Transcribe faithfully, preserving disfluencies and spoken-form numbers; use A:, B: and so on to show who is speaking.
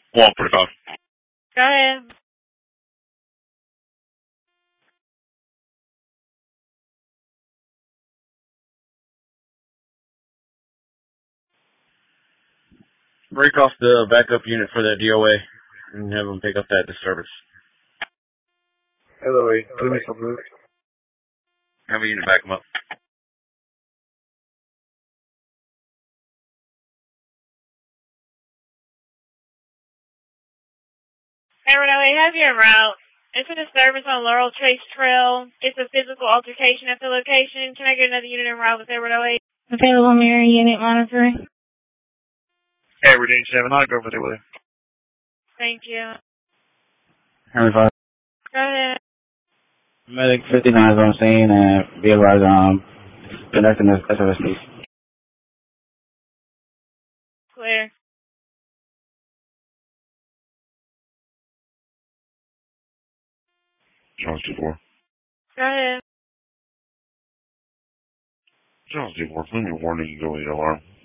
A: Walford off.
B: Go ahead.
A: Break off the backup unit for that D O A and have them pick up that disturbance.
C: Hello, let me come move.
A: Have a unit back them up.
B: Everett, we have your route. It's a disturbance on Laurel Trace Trail. It's a physical altercation at the location. Can I get another unit en route with Everett oh eight? Available mirror unit monitoring.
C: Everett eight seven, I'll go over there with you.
B: Thank you.
D: Henry five.
B: Go ahead.
D: Medic fifty-nine is on scene and be advised um conducting this S O S P.
B: Clear.
E: Charles two four.
B: Go ahead.
E: Charles two four, send me a warning, you go with the alarm.